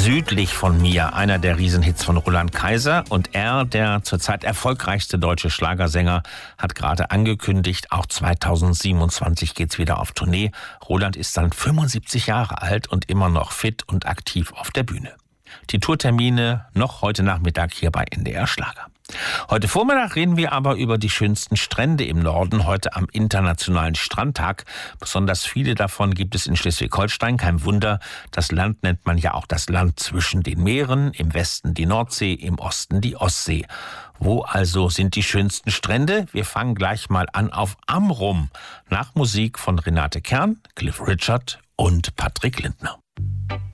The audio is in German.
Südlich von mir, einer der Riesenhits von Roland Kaiser. Und er, der zurzeit erfolgreichste deutsche Schlagersänger, hat gerade angekündigt, auch 2027 geht's wieder auf Tournee. Roland ist dann 75 Jahre alt und immer noch fit und aktiv auf der Bühne. Die Tourtermine noch heute Nachmittag hier bei NDR Schlager. Heute Vormittag reden wir aber über die schönsten Strände im Norden, heute am Internationalen Strandtag. Besonders viele davon gibt es in Schleswig-Holstein. Kein Wunder, das Land nennt man ja auch das Land zwischen den Meeren. Im Westen die Nordsee, im Osten die Ostsee. Wo also sind die schönsten Strände? Wir fangen gleich mal an auf Amrum. Nach Musik von Renate Kern, Cliff Richard und Patrick Lindner.